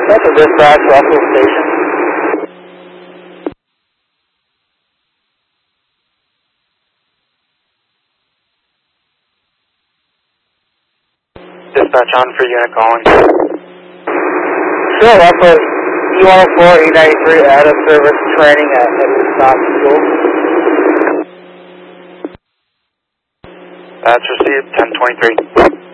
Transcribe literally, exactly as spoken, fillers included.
That's a dispatch, Russell Station. Dispatch on for unit calling. Sure, Russell. E one oh four, E ninety-three, out of service training at Edward Stock School. That's received, ten twenty-three.